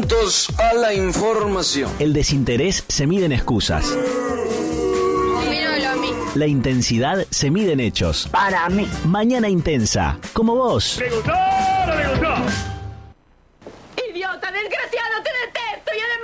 minutos a la información. El desinterés se mide en excusas. La intensidad se mide en hechos. Para mí. Mañana intensa, como vos. ¿Le gustó o no le gustó? ¡Idiota, desgraciado, te detesto! Y además